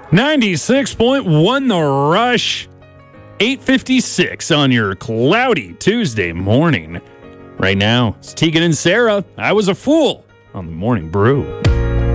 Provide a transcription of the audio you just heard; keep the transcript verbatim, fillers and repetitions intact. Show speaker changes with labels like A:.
A: ninety-six point one The Rush. eight fifty-six on your cloudy Tuesday morning. Right now, it's Tegan and Sarah. I Was a Fool on the Morning Brew.